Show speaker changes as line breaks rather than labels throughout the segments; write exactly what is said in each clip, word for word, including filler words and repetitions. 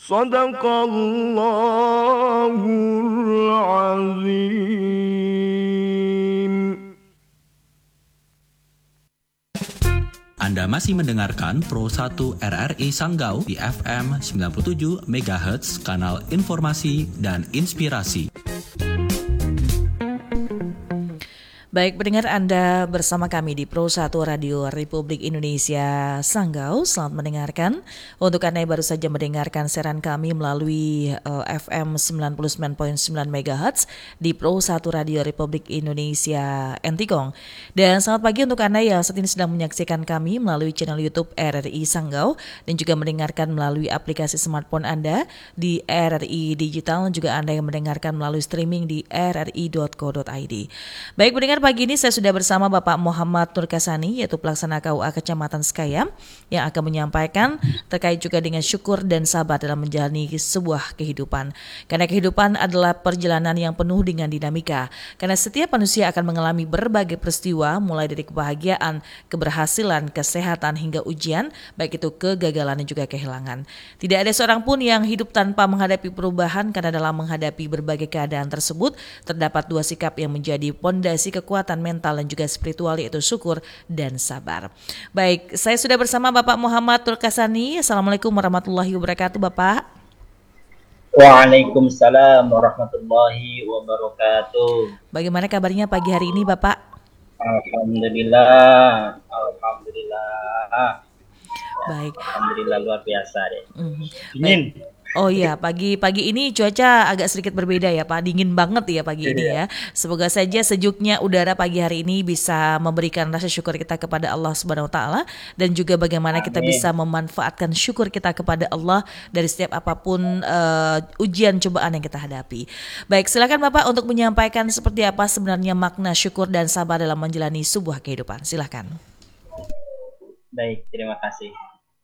Sadaqallahul azim.
Anda masih mendengarkan Pro satu R R I Sanggau di F M sembilan puluh tujuh megahertz, kanal informasi dan inspirasi.
Baik, pendengar, Anda bersama kami di Pro satu Radio Republik Indonesia Sanggau. Selamat mendengarkan. Untuk Anda yang baru saja mendengarkan siaran kami melalui uh, F M sembilan puluh sembilan koma sembilan megahertz di Pro satu Radio Republik Indonesia Entikong. Dan selamat pagi untuk Anda yang saat ini sedang menyaksikan kami melalui channel YouTube R R I Sanggau dan juga mendengarkan melalui aplikasi smartphone Anda di R R I Digital, dan juga Anda yang mendengarkan melalui streaming di r r i dot co dot i d. Baik, pendengar, pagi ini saya sudah bersama Bapak Muhammad Nur Kasani, yaitu pelaksana K U A Kecamatan Sekayam, yang akan menyampaikan terkait juga dengan syukur dan sabar dalam menjalani sebuah kehidupan. Karena kehidupan adalah perjalanan yang penuh dengan dinamika. Karena setiap manusia akan mengalami berbagai peristiwa, mulai dari kebahagiaan, keberhasilan, kesehatan, hingga ujian, baik itu kegagalan dan juga kehilangan. Tidak ada seorang pun yang hidup tanpa menghadapi perubahan, karena dalam menghadapi berbagai keadaan tersebut, terdapat dua sikap yang menjadi pondasi kekuatan kekuatan mental dan juga spiritual, yaitu syukur dan sabar. Baik, saya sudah bersama Bapak Muhammad Nur Kasani. Assalamualaikum warahmatullahi wabarakatuh, Bapak.
Waalaikumsalam warahmatullahi wabarakatuh.
Bagaimana kabarnya pagi hari ini, Bapak?
Alhamdulillah, alhamdulillah.
Baik.
Alhamdulillah, luar biasa deh.
Mm-hmm.
Dingin.
Oh iya, pagi-pagi ini cuaca agak sedikit berbeda ya Pak, dingin banget ya pagi ini ya. Semoga saja sejuknya udara pagi hari ini bisa memberikan rasa syukur kita kepada Allah Subhanahu Wa Taala, dan juga bagaimana Amin. Kita bisa memanfaatkan syukur kita kepada Allah dari setiap apapun uh, ujian cobaan yang kita hadapi. Baik, silakan Bapak untuk menyampaikan seperti apa sebenarnya makna syukur dan sabar dalam menjalani sebuah kehidupan. Silakan.
Baik, terima kasih.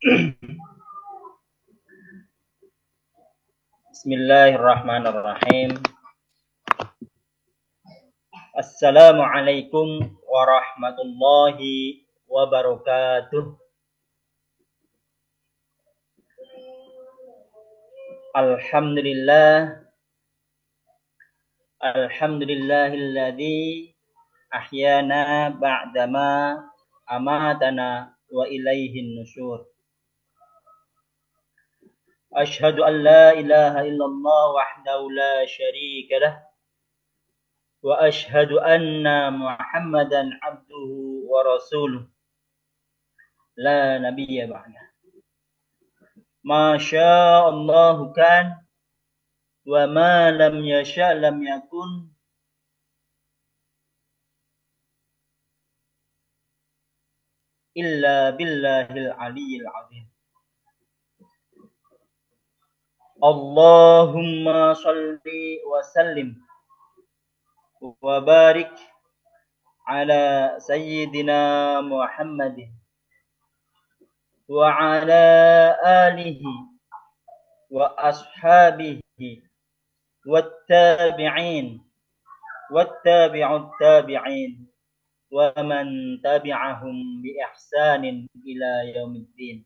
Bismillahirrahmanirrahim. Assalamualaikum warahmatullahi wabarakatuh. Alhamdulillah. Alhamdulillahilladzi ahyana ba'dama amatana wa ilaihin nusyur. أشهد أن لا إله إلا الله وحده لا شريك له وأشهد أن محمدا عبده ورسوله لا نبي بعده ما شاء الله كان وما لم يشاء لم يكن إلا بالله العلي العظيم. Allahumma salli wa sallim wa barik ala sayyidina Muhammadin wa ala alihi wa ashabihi wattabi'in wattabi'ut tabi'in wa man tabi'ahum bi ihsanin ila yaumiddin.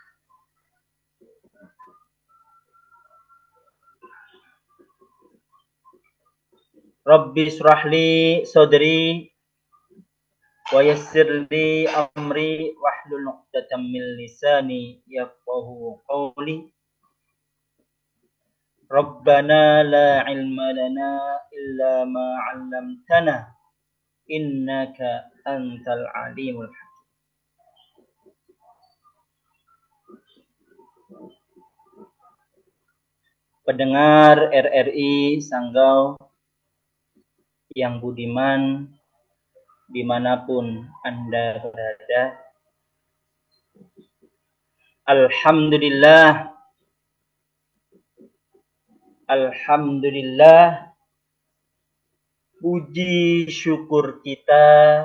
Rabbi shrah li sadri wa yassir li amri wahlul 'uqdatam min lisani yafqahu qawli. Rabbana la ilma lana illa ma 'allamtana innaka antal alimul hakim. Pendengar R R I Sanggau yang budiman dimanapun Anda berada, Alhamdulillah, Alhamdulillah, puji syukur kita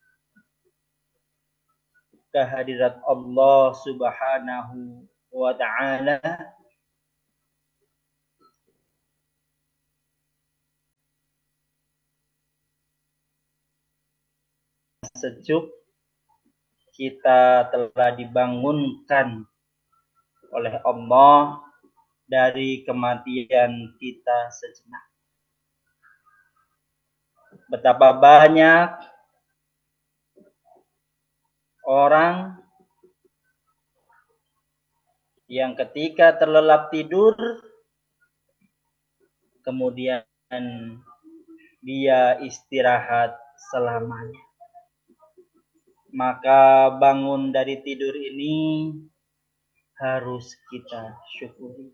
kehadirat Allah Subhanahu wa Ta'ala sejuk kita telah dibangunkan oleh Allah dari kematian kita sejenak. Betapa banyak orang yang ketika terlelap tidur, kemudian dia istirahat selamanya. Maka bangun dari tidur ini harus kita syukuri.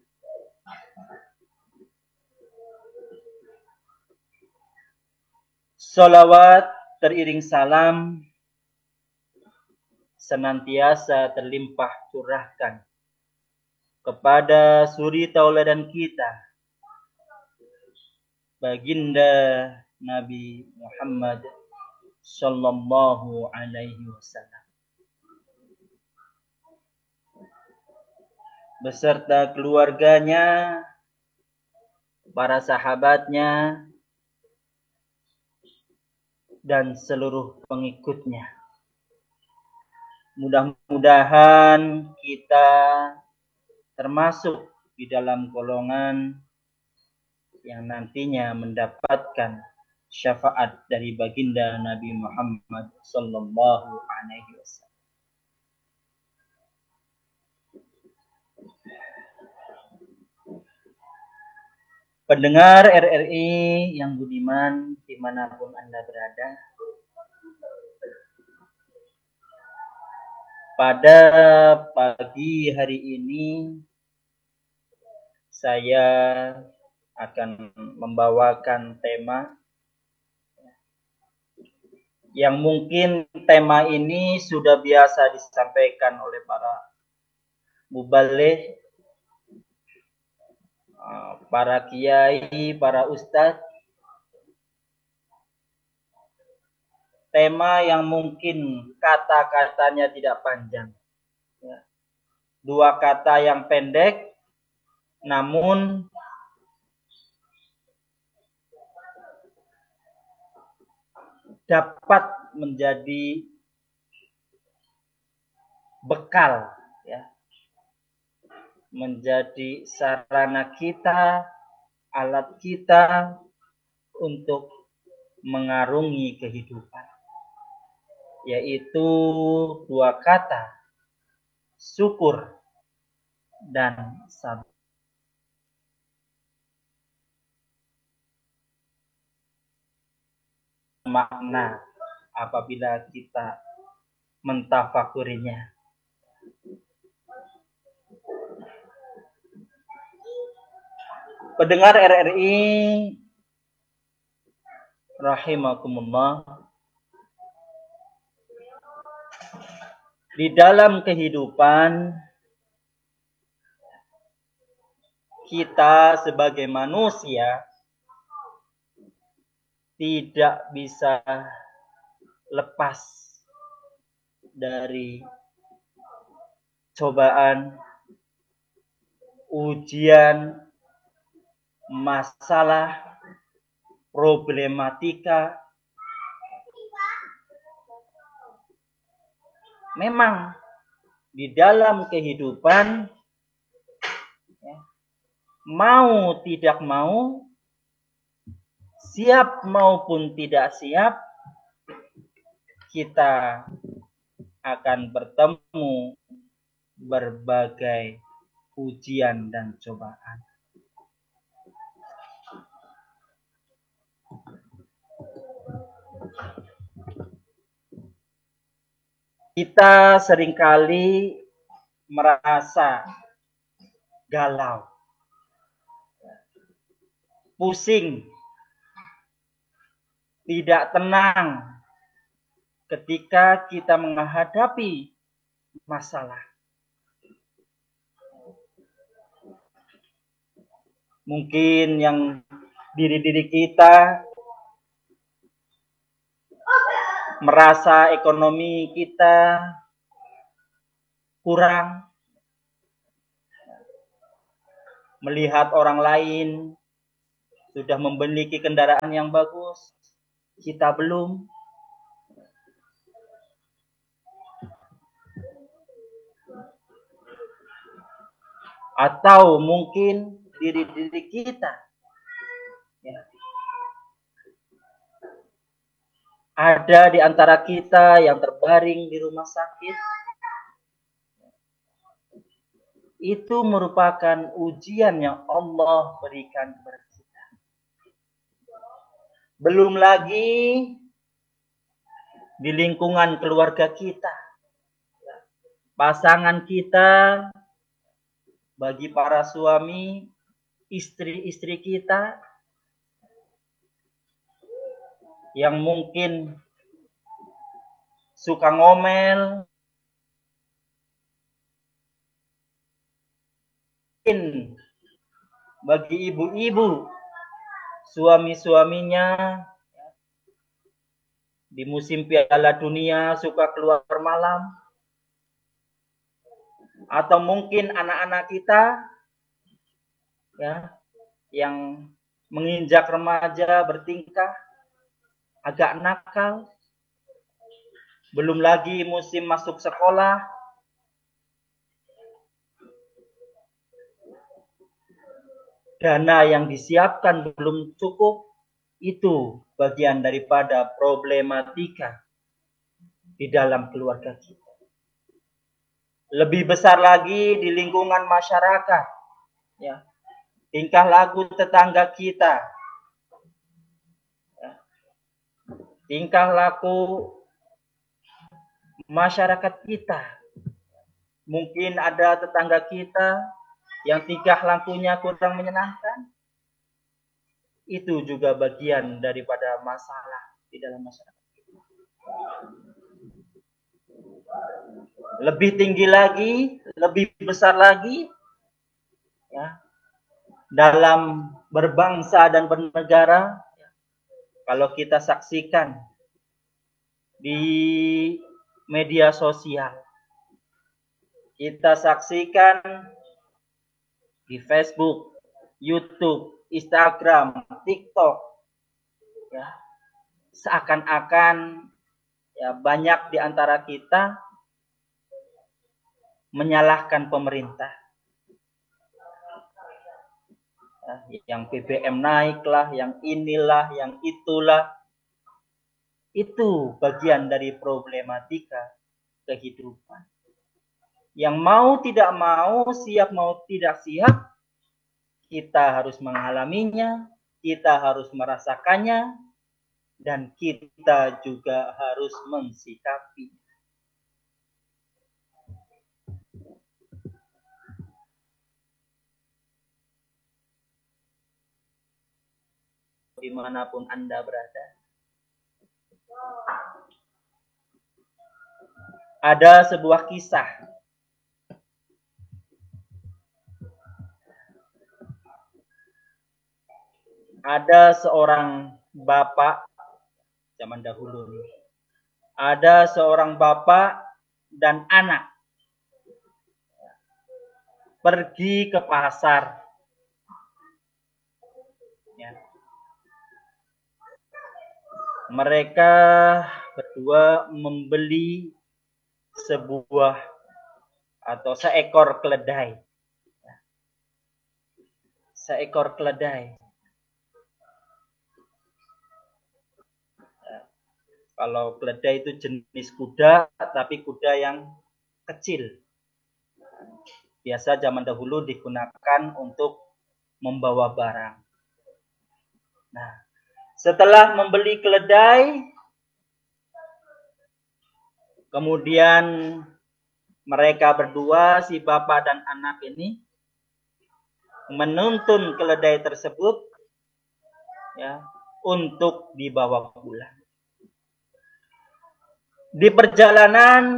Salawat teriring salam senantiasa terlimpah curahkan kepada suri tauladan kita, baginda Nabi Muhammad sallallahu alaihi wasallam, beserta keluarganya, para sahabatnya, dan seluruh pengikutnya. Mudah-mudahan kita termasuk di dalam golongan yang nantinya mendapatkan syafaat dari baginda Nabi Muhammad sallallahu alaihi wasallam. Pendengar R R I yang budiman dimanapun Anda berada, pada pagi hari ini saya akan membawakan tema yang mungkin tema ini sudah biasa disampaikan oleh para mubaligh, para kiai, para ustadz. Tema yang mungkin kata-katanya tidak panjang. Dua kata yang pendek, namun dapat menjadi bekal, ya, menjadi sarana kita, alat kita untuk mengarungi kehidupan, yaitu dua kata, syukur dan sabar. Makna apabila kita mentafakurinya. Pendengar R R I rahimakumullah, di dalam kehidupan kita sebagai manusia tidak bisa lepas dari cobaan, ujian, masalah, problematika. Memang di dalam kehidupan, ya, mau tidak mau, siap maupun tidak siap, kita akan bertemu berbagai ujian dan cobaan. Kita seringkali merasa galau, pusing, tidak tenang ketika kita menghadapi masalah. Mungkin yang diri-diri kita merasa ekonomi kita kurang, melihat orang lain sudah memiliki kendaraan yang bagus, kita belum. atau mungkin diri-diri kita, ya. Ada di antara kita yang terbaring di rumah sakit, itu merupakan ujian yang Allah berikan kepada kita. Belum lagi di lingkungan keluarga kita, pasangan kita, bagi para suami, istri-istri kita yang mungkin suka ngomel, mungkin bagi ibu-ibu, suami-suaminya di musim Piala Dunia suka keluar malam, atau mungkin anak-anak kita ya yang menginjak remaja bertingkah agak nakal, belum lagi musim masuk sekolah, dana yang disiapkan belum cukup, itu bagian daripada problematika di dalam keluarga kita. Lebih besar lagi di lingkungan masyarakat, ya, tingkah laku tetangga kita, ya, tingkah laku masyarakat kita. Mungkin ada tetangga kita yang tingkah lakunya kurang menyenangkan. Itu juga bagian daripada masalah di dalam masyarakat kita. Lebih tinggi lagi, lebih besar lagi, ya, dalam berbangsa dan bernegara, kalau kita saksikan di media sosial, kita saksikan di Facebook, YouTube, Instagram, TikTok, ya, seakan-akan ya banyak di antara kita menyalahkan pemerintah. Yang B B M naik lah, yang inilah, yang itulah. Itu bagian dari problematika kehidupan. Yang mau tidak mau, siap mau tidak siap, kita harus mengalaminya, kita harus merasakannya, dan kita juga harus mensikapinya. Dimanapun Anda berada, ada sebuah kisah ada seorang bapak zaman dahulu. Ada seorang bapak dan anak pergi ke pasar. Ya. Mereka berdua membeli sebuah atau seekor keledai. Seekor keledai. Kalau keledai itu jenis kuda, tapi kuda yang kecil. Biasa zaman dahulu digunakan untuk membawa barang. Nah, setelah membeli keledai, kemudian mereka berdua, si bapak dan anak ini, menuntun keledai tersebut ya untuk dibawa pulang. Di perjalanan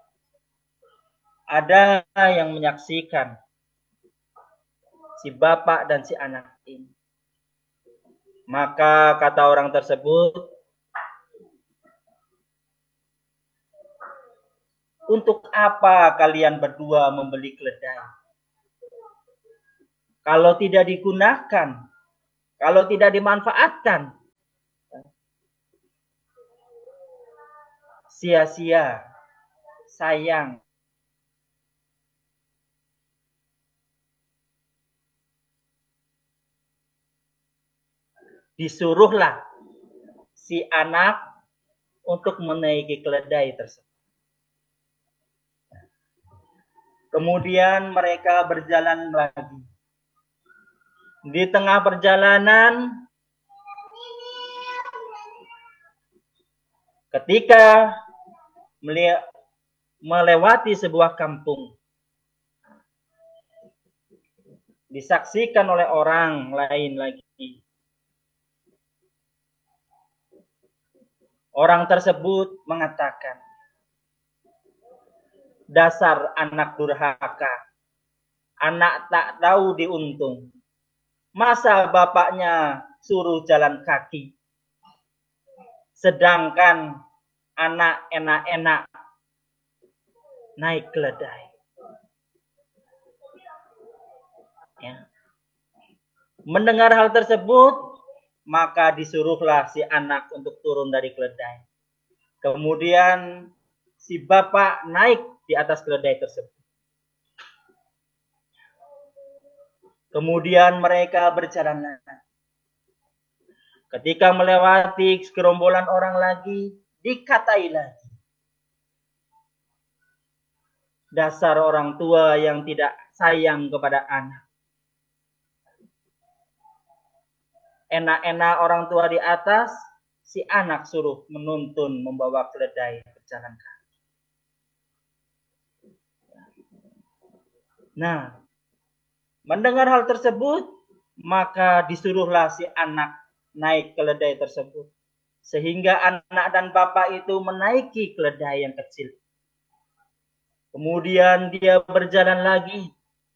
ada yang menyaksikan si bapak dan si anak ini. Maka kata orang tersebut, untuk apa kalian berdua membeli keledai? Kalau tidak digunakan, kalau tidak dimanfaatkan, sia-sia, sayang. disuruhlah si anak untuk menaiki keledai tersebut. Kemudian mereka berjalan lagi. Di tengah perjalanan, ketika melewati sebuah kampung, disaksikan oleh orang lain lagi. Orang tersebut mengatakan, dasar anak durhaka, anak tak tahu diuntung. Masa bapaknya suruh jalan kaki, sedangkan anak enak-enak naik keledai. Ya. Mendengar hal tersebut, maka disuruhlah si anak untuk turun dari keledai. Kemudian si bapak naik di atas keledai tersebut. Kemudian mereka berjalan lagi. Ketika melewati gerombolan orang lagi, dikatai lagi. Dasar orang tua yang tidak sayang kepada anak. Enak-enak orang tua di atas, si anak suruh menuntun membawa keledai berjalan kaki. Nah, mendengar hal tersebut, maka disuruhlah si anak naik keledai tersebut. Sehingga anak dan bapak itu menaiki keledai yang kecil. Kemudian dia berjalan lagi.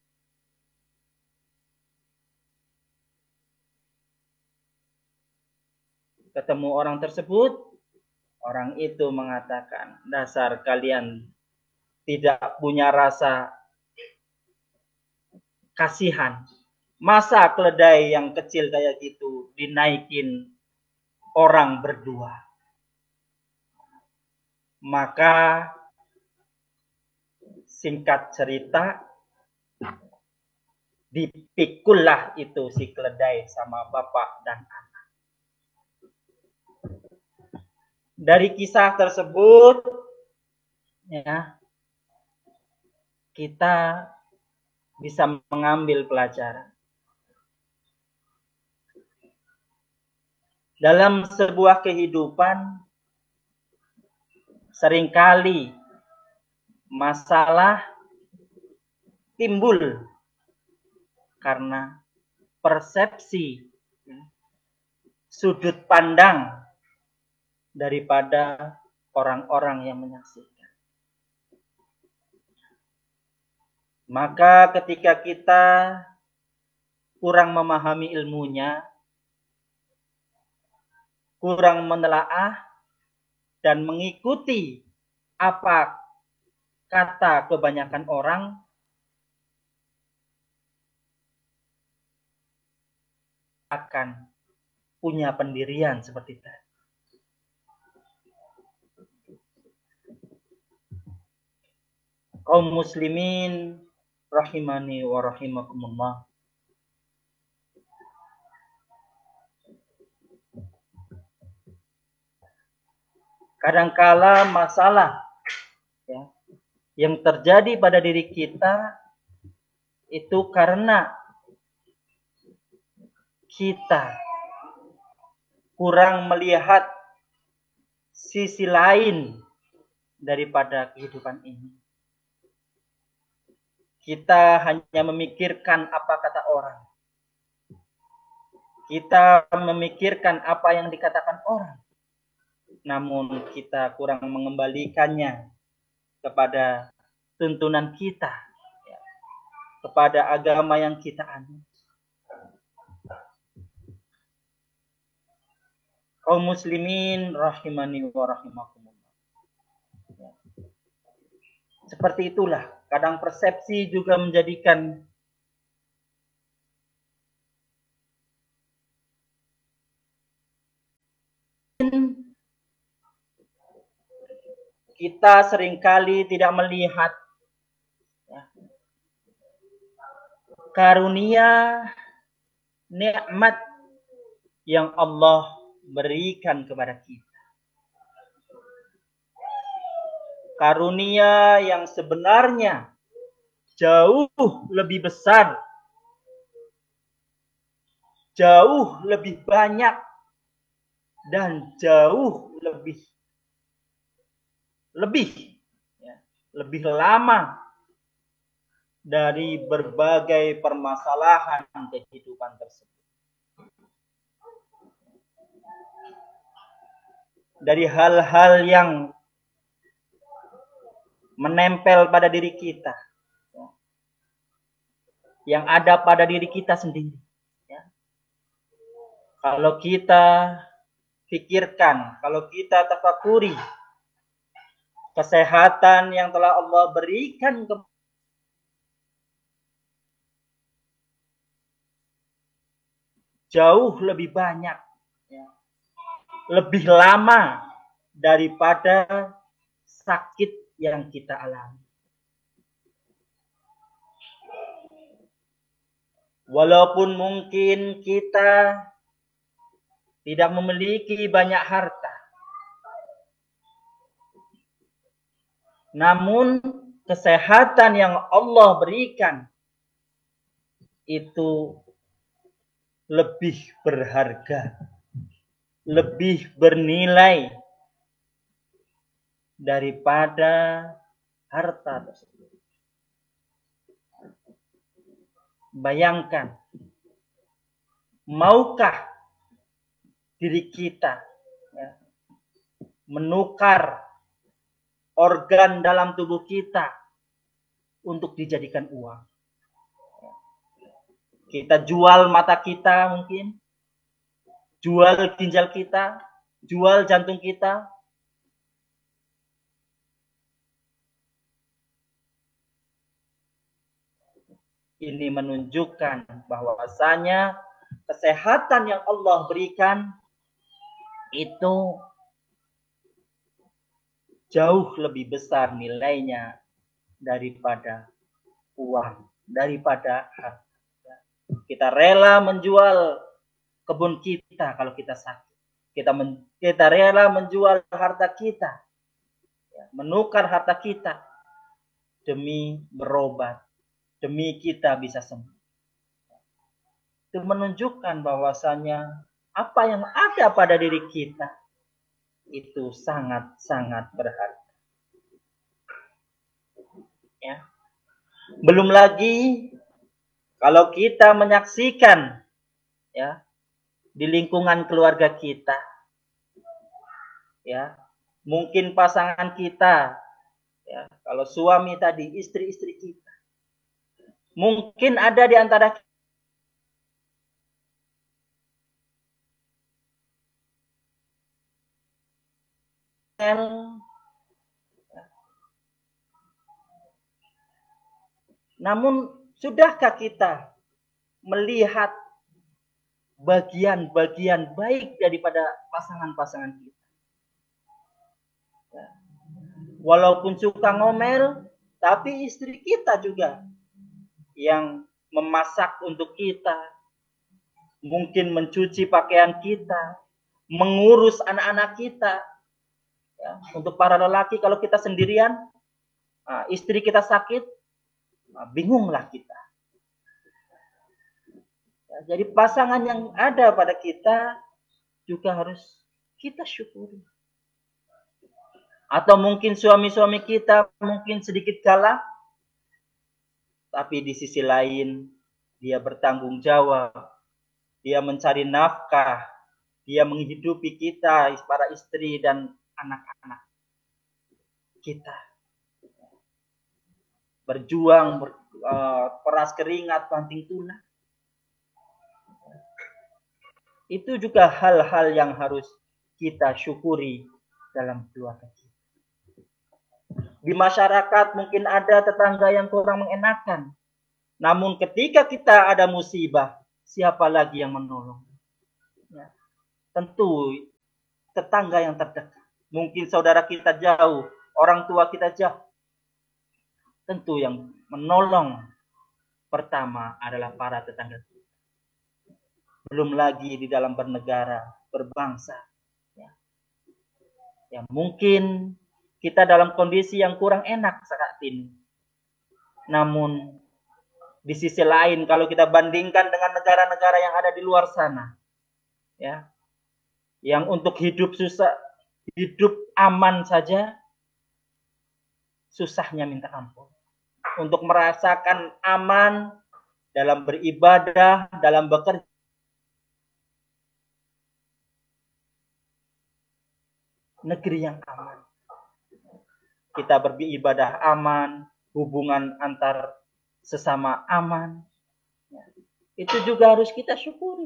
Ketemu orang tersebut, orang itu mengatakan, dasar kalian tidak punya rasa kasihan. Masa keledai yang kecil kayak gitu dinaikin orang berdua. Maka singkat cerita, dipikullah itu si keledai sama bapak dan anak. Dari kisah tersebut, ya, kita bisa mengambil pelajaran. Dalam sebuah kehidupan, seringkali masalah timbul karena persepsi, sudut pandang daripada orang-orang yang menyaksikan. Maka ketika kita kurang memahami ilmunya, kurang menelaah dan mengikuti apa kata kebanyakan orang, akan punya pendirian seperti tadi. Kaum muslimin rahimani wa rahimakumullah. Kadangkala masalah, ya, yang terjadi pada diri kita itu karena kita kurang melihat sisi lain daripada kehidupan ini. Kita hanya memikirkan apa kata orang. Kita memikirkan apa yang dikatakan orang. Namun kita kurang mengembalikannya kepada tuntunan kita, ya, kepada agama yang kita anut. Kaum muslimin rahimani wa rahimakumullah. Seperti itulah, kadang persepsi juga menjadikan kita seringkali tidak melihat, ya, karunia, nikmat yang Allah berikan kepada kita. Karunia yang sebenarnya jauh lebih besar, jauh lebih banyak, dan jauh lebih lebih ya, lebih lama dari berbagai permasalahan kehidupan tersebut. Dari hal-hal yang menempel pada diri kita, yang ada pada diri kita sendiri. Ya. Kalau kita pikirkan, kalau kita tafakuri kesehatan yang telah Allah berikan ke jauh lebih banyak, ya, lebih lama daripada sakit yang kita alami. Walaupun mungkin kita tidak memiliki banyak harta, namun kesehatan yang Allah berikan itu lebih berharga, lebih bernilai daripada harta tersebut. Bayangkan, maukah diri kita ya, menukar organ dalam tubuh kita untuk dijadikan uang? Kita jual mata kita mungkin, jual ginjal kita, jual jantung kita. Ini menunjukkan bahwasanya kesehatan yang Allah berikan itu jauh lebih besar nilainya daripada uang, daripada harta. Kita rela menjual kebun kita kalau kita sakit. Kita men, kita rela menjual harta kita, menukar harta kita demi berobat, demi kita bisa sembuh. Itu menunjukkan bahwasanya apa yang ada pada diri kita itu sangat-sangat berharga. Ya. Belum lagi kalau kita menyaksikan ya di lingkungan keluarga kita, ya mungkin pasangan kita, ya kalau suami tadi, istri-istri kita, mungkin ada di antara namun sudahkah kita melihat bagian-bagian baik daripada pasangan-pasangan kita? Walaupun suka ngomel, tapi istri kita juga yang memasak untuk kita, mungkin mencuci pakaian kita, mengurus anak-anak kita. Ya, untuk para lelaki, kalau kita sendirian, istri kita sakit, bingunglah kita. Ya, jadi pasangan yang ada pada kita juga harus kita syukuri. Atau mungkin suami-suami kita mungkin sedikit galak, tapi di sisi lain dia bertanggung jawab, dia mencari nafkah, dia menghidupi kita, para istri dan anak-anak kita. Berjuang, ber, uh, peras keringat, banting tulang. Itu juga hal-hal yang harus kita syukuri dalam keluarga kita. Di masyarakat mungkin ada tetangga yang kurang mengenakan. Namun ketika kita ada musibah, siapa lagi yang menolong? Ya, tentu tetangga yang terdekat. Mungkin saudara kita jauh, orang tua kita jauh. Tentu yang menolong pertama adalah para tetangga kita. belum lagi di dalam bernegara, berbangsa. Ya. Ya, mungkin kita dalam kondisi yang kurang enak saat ini. Namun di sisi lain kalau kita bandingkan dengan negara-negara yang ada di luar sana, ya, yang untuk hidup susah, hidup aman saja susahnya minta ampun. Untuk merasakan aman dalam beribadah, dalam bekerja, negeri yang aman. Kita beribadah aman, hubungan antar sesama aman. Itu juga harus kita syukuri.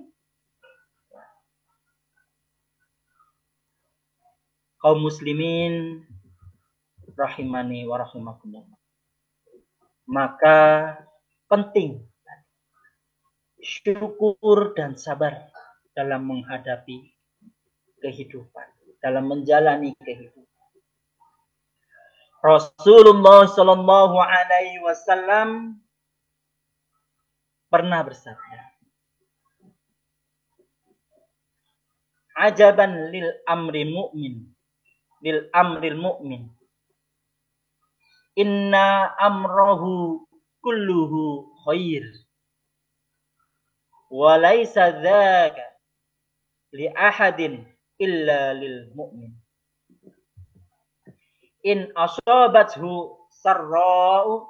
Kaum muslimin rahimani wa rahimakumullah. Maka penting syukur dan sabar dalam menghadapi kehidupan, dalam menjalani kehidupan. Rasulullah Shallallahu Alaihi Wasallam pernah bersabda, "Ajaban lil amri mu'min, lil amril mu'min. Inna amrahu kulluhu khair. Wa laisa dzaka li ahadin illa lil mu'min. In asabathu sarra'u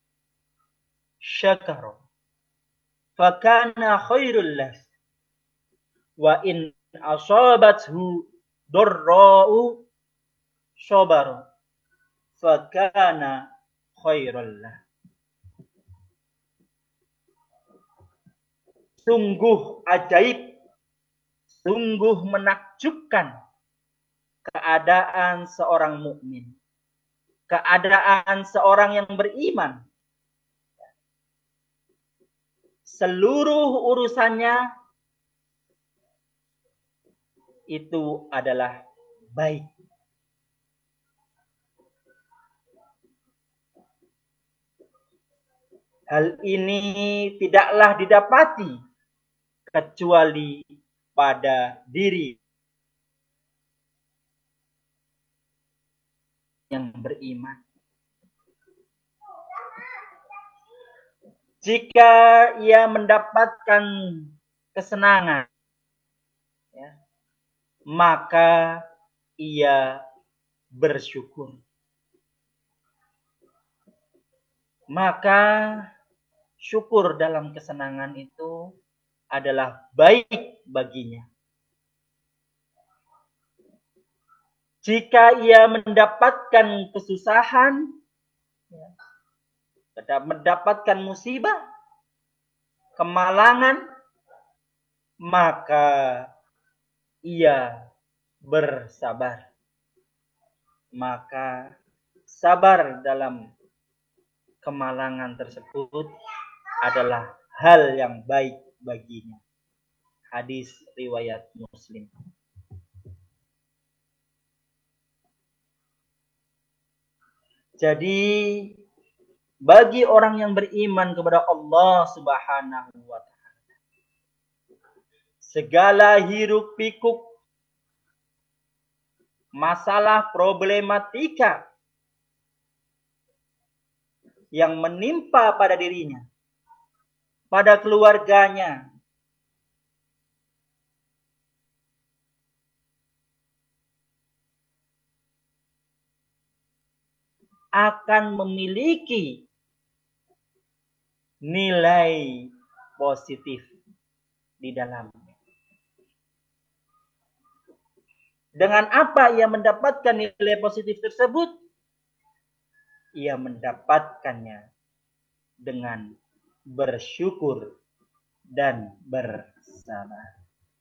syakara fakana khairul lah. Wa in asabathu darra'u sabara fakana khairul lah." Sungguh ajaib, sungguh menakjubkan keadaan seorang mukmin, keadaan seorang yang beriman. Seluruh urusannya itu adalah baik. Hal ini tidaklah didapati kecuali pada diri yang beriman. Jika ia mendapatkan kesenangan, ya, maka ia bersyukur. Maka syukur dalam kesenangan itu adalah baik baginya. Jika ia mendapatkan kesusahan, mendapatkan musibah, kemalangan, maka ia bersabar. Maka sabar dalam kemalangan tersebut adalah hal yang baik baginya. Hadis riwayat Muslim. Jadi bagi orang yang beriman kepada Allah Subhanahu wa taala, segala hiruk pikuk, masalah, problematika yang menimpa pada dirinya, pada keluarganya, akan memiliki nilai positif di dalamnya. Dengan apa ia mendapatkan nilai positif tersebut? Ia mendapatkannya dengan bersyukur dan bersabar.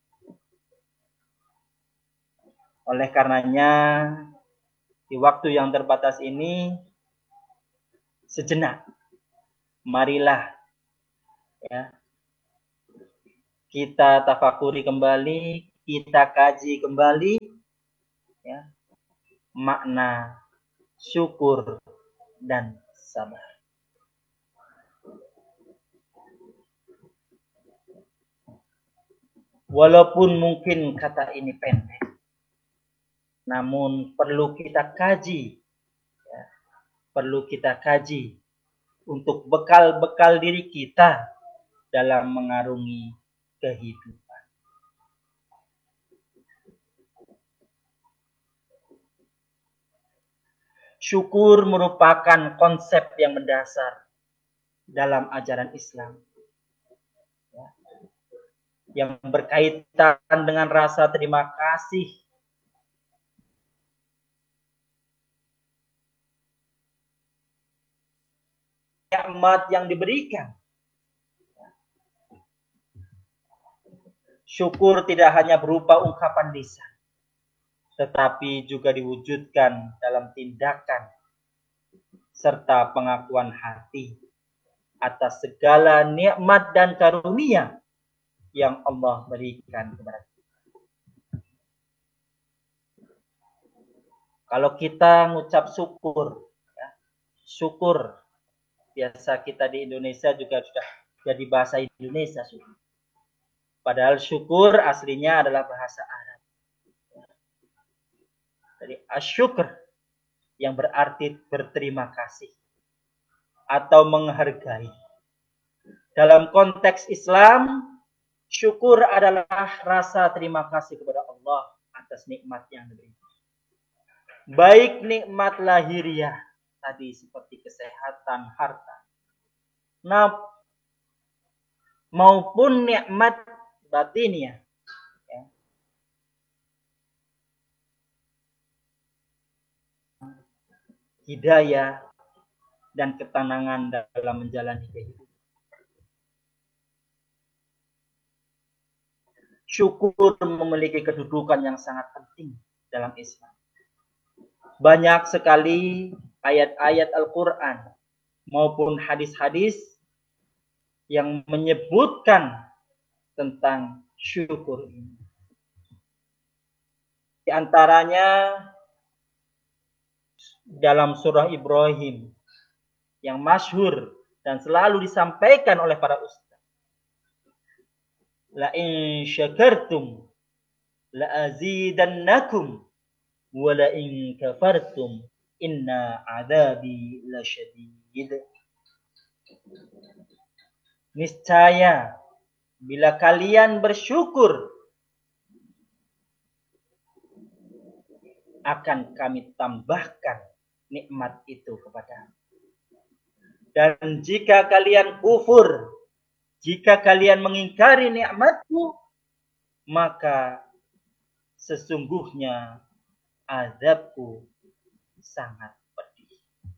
Oleh karenanya, di waktu yang terbatas ini, sejenak, marilah ya, kita tafakuri kembali, kita kaji kembali ya, makna syukur dan sabar. Walaupun mungkin kata ini pendek, namun perlu kita kaji, ya, perlu kita kaji untuk bekal-bekal diri kita dalam mengarungi kehidupan. Syukur merupakan konsep yang mendasar dalam ajaran Islam, ya, yang berkaitan dengan rasa terima kasih nikmat yang diberikan. Syukur tidak hanya berupa ungkapan lisan, tetapi juga diwujudkan dalam tindakan serta pengakuan hati atas segala nikmat dan karunia yang Allah berikan kepada kita. Kalau kita ngucap syukur, ya, syukur biasa kita di Indonesia juga sudah jadi bahasa Indonesia syukur. Padahal syukur aslinya adalah bahasa Arab. Jadi asyukur yang berarti berterima kasih atau menghargai. Dalam konteks Islam, syukur adalah rasa terima kasih kepada Allah atas nikmat yang diberikan. Baik nikmat lahiriah tadi seperti kesehatan, harta, nah, maupun nikmat batiniah, ya, hidayah dan ketenangan dalam menjalani kehidupan. Syukur memiliki kedudukan yang sangat penting dalam Islam. Banyak sekali ayat-ayat Al-Quran maupun hadis-hadis yang menyebutkan tentang syukur ini. Di antaranya dalam surah Ibrahim yang masyhur dan selalu disampaikan oleh para ustaz. La in syakartum la azidannakum wa la in kafartum inna adabi lasyadid. Niscaya bila kalian bersyukur akan kami tambahkan nikmat itu kepadamu. Dan jika kalian kufur, jika kalian mengingkari nikmatku, maka sesungguhnya azabku sangat pedih.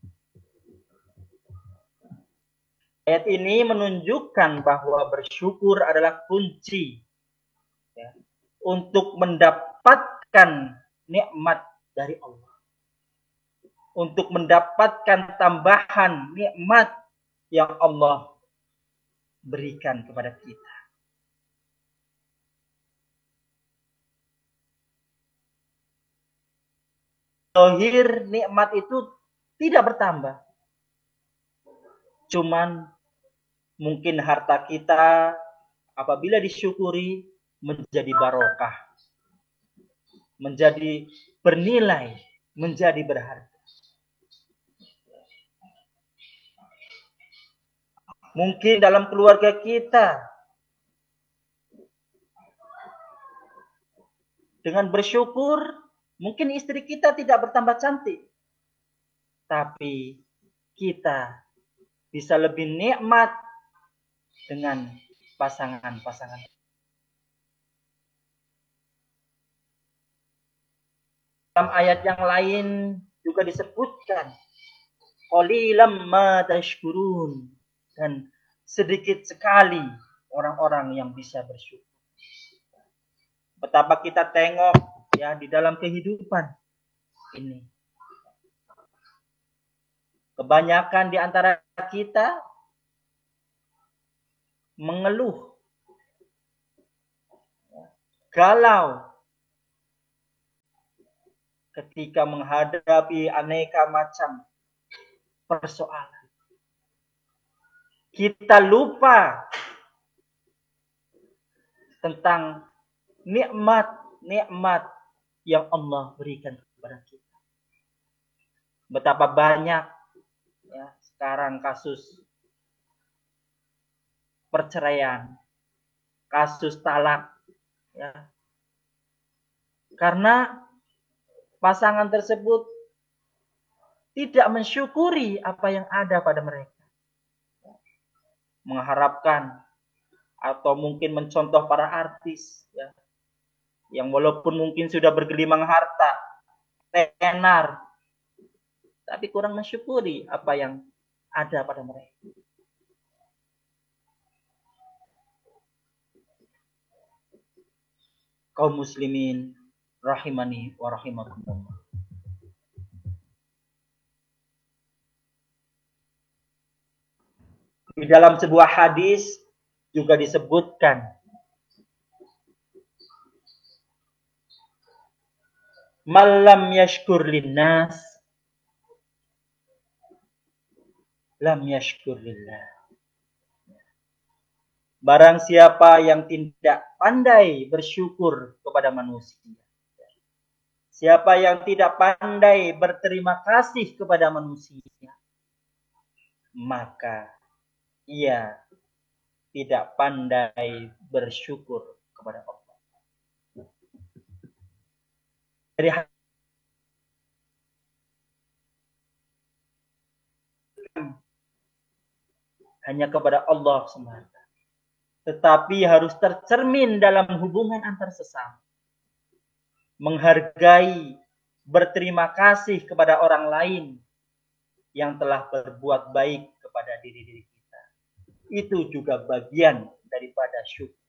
Ayat ini menunjukkan bahwa bersyukur adalah kunci, ya, untuk mendapatkan nikmat dari Allah, untuk mendapatkan tambahan nikmat yang Allah berikan kepada kita. Zahir nikmat itu tidak bertambah. Cuman mungkin harta kita apabila disyukuri menjadi barokah, menjadi bernilai, menjadi berharga. Mungkin dalam keluarga kita dengan bersyukur, mungkin istri kita tidak bertambah cantik, tapi kita bisa lebih nikmat dengan pasangan-pasangan. Dalam ayat yang lain juga disebutkan, qalilam ma tashkurun, dan sedikit sekali orang-orang yang bisa bersyukur. Betapa kita tengok ya di dalam kehidupan ini, kebanyakan di antara kita mengeluh, galau ketika menghadapi aneka macam persoalan. Kita lupa tentang nikmat-nikmat yang Allah berikan kepada kita. Betapa banyak ya sekarang kasus perceraian, kasus talak, ya. Karena pasangan tersebut tidak mensyukuri apa yang ada pada mereka. Mengharapkan atau mungkin mencontoh para artis, ya, yang walaupun mungkin sudah bergelimang harta, tenar, tapi kurang mensyukuri apa yang ada pada mereka. Kaum muslimin rahimani wa rahimakumullah. Di dalam sebuah hadis juga disebutkan malam yashkur linnas lam yashkur lillah. Barang siapa yang tidak pandai bersyukur kepada manusia, siapa yang tidak pandai berterima kasih kepada manusia, maka ia tidak pandai bersyukur kepada Allah. Dari hanya kepada Allah semata, tetapi harus tercermin dalam hubungan antar sesama. Menghargai, berterima kasih kepada orang lain yang telah berbuat baik kepada diri-diri kita. Itu juga bagian daripada syukur.